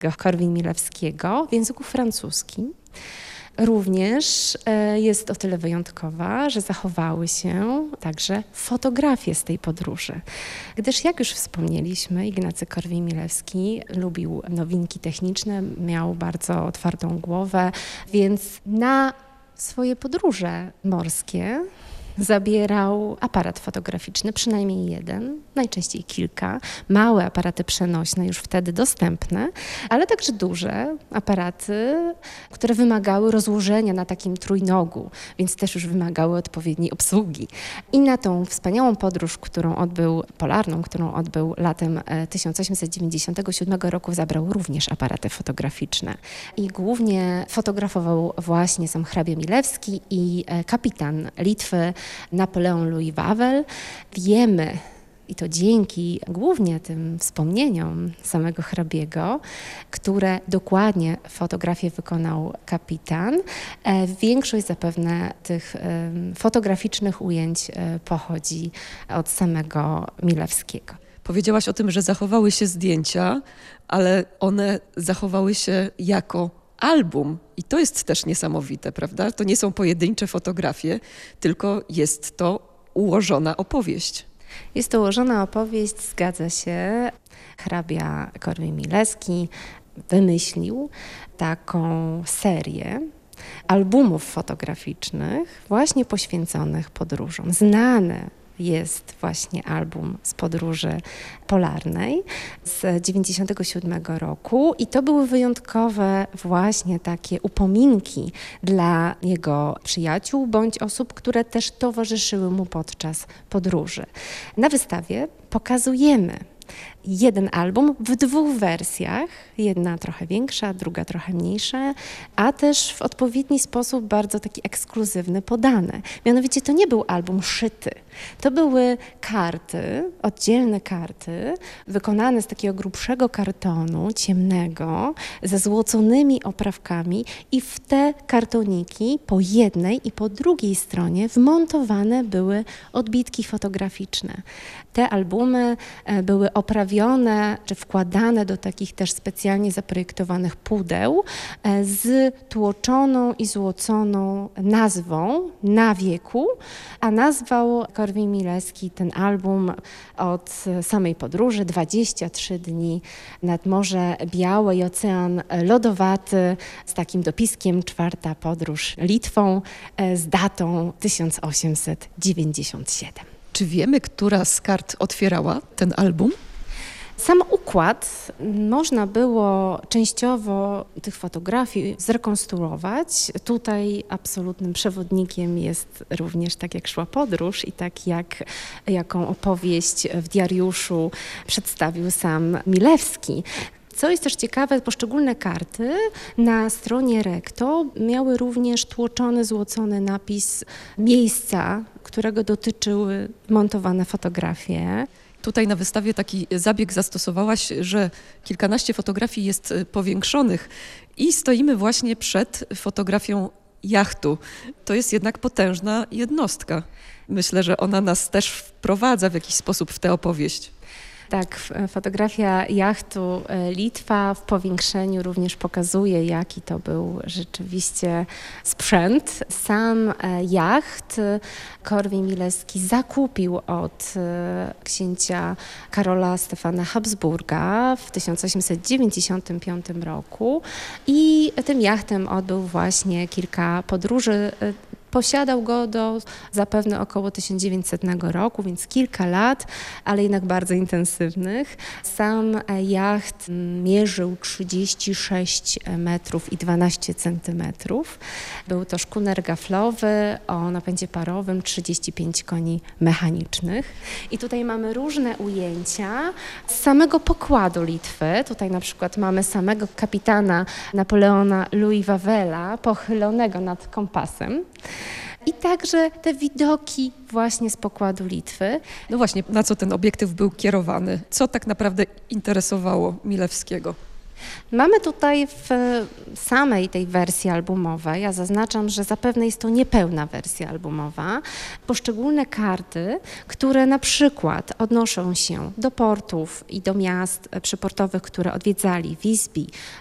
Korwin-Milewskiego w języku francuskim. Również jest o tyle wyjątkowa, że zachowały się także fotografie z tej podróży. Gdyż jak już wspomnieliśmy, Ignacy Korwin-Milewski lubił nowinki techniczne, miał bardzo otwartą głowę, więc na swoje podróże morskie zabierał aparat fotograficzny, przynajmniej jeden, najczęściej kilka, małe aparaty przenośne, już wtedy dostępne, ale także duże aparaty, które wymagały rozłożenia na takim trójnogu, więc też już wymagały odpowiedniej obsługi. I na tą wspaniałą podróż, polarną, którą odbył latem 1897 roku, zabrał również aparaty fotograficzne. I głównie fotografował właśnie sam hrabia Milewski i kapitan Litwy Napoleon Louis Wawel. Wiemy, i to dzięki głównie tym wspomnieniom samego hrabiego, które dokładnie fotografię wykonał kapitan. Większość zapewne tych fotograficznych ujęć pochodzi od samego Milewskiego. Powiedziałaś o tym, że zachowały się zdjęcia, ale one zachowały się jako album. I to jest też niesamowite, prawda? To nie są pojedyncze fotografie, tylko jest to ułożona opowieść. Jest to ułożona opowieść, zgadza się. Hrabia Korwin-Milewski wymyślił taką serię albumów fotograficznych właśnie poświęconych podróżom. Znane jest właśnie album z podróży polarnej z 1997 roku i to były wyjątkowe właśnie takie upominki dla jego przyjaciół bądź osób, które też towarzyszyły mu podczas podróży. Na wystawie pokazujemy jeden album w dwóch wersjach, jedna trochę większa, druga trochę mniejsza, a też w odpowiedni sposób bardzo taki ekskluzywny podane. Mianowicie to nie był album szyty, to były karty, oddzielne karty, wykonane z takiego grubszego kartonu, ciemnego, ze złoconymi oprawkami i w te kartoniki po jednej i po drugiej stronie wmontowane były odbitki fotograficzne. Te albumy były oprawione czy wkładane do takich też specjalnie zaprojektowanych pudeł z tłoczoną i złoconą nazwą na wieku, a nazwał Korwin-Milewski ten album od samej podróży 23 dni nad Morze Białe i Ocean Lodowaty z takim dopiskiem 4. podróż Litwą z datą 1897. Czy wiemy, która z kart otwierała ten album? Sam układ można było częściowo tych fotografii zrekonstruować. Tutaj absolutnym przewodnikiem jest również tak jak szła podróż i tak jaką opowieść w diariuszu przedstawił sam Milewski. Co jest też ciekawe, poszczególne karty na stronie recto miały również tłoczony, złocony napis miejsca, którego dotyczyły montowane fotografie. Tutaj na wystawie taki zabieg zastosowałaś, że kilkanaście fotografii jest powiększonych i stoimy właśnie przed fotografią jachtu. To jest jednak potężna jednostka. Myślę, że ona nas też wprowadza w jakiś sposób w tę opowieść. Tak, fotografia jachtu Litwa w powiększeniu również pokazuje, jaki to był rzeczywiście sprzęt. Sam jacht Korwin-Milewski zakupił od księcia Karola Stefana Habsburga w 1895 roku i tym jachtem odbył właśnie kilka podróży. Posiadał go do zapewne około 1900 roku, więc kilka lat, ale jednak bardzo intensywnych. Sam jacht mierzył 36 metrów i 12 centymetrów. Był to szkuner gaflowy o napędzie parowym, 35 koni mechanicznych. I tutaj mamy różne ujęcia z samego pokładu Litwy. Tutaj na przykład mamy samego kapitana Napoleona Louis Wawela pochylonego nad kompasem. I także te widoki właśnie z pokładu Litwy. No właśnie, na co ten obiektyw był kierowany? Co tak naprawdę interesowało Milewskiego? Mamy tutaj w samej tej wersji albumowej, ja zaznaczam, że zapewne jest to niepełna wersja albumowa, poszczególne karty, które na przykład odnoszą się do portów i do miast przyportowych, które odwiedzali, Visby,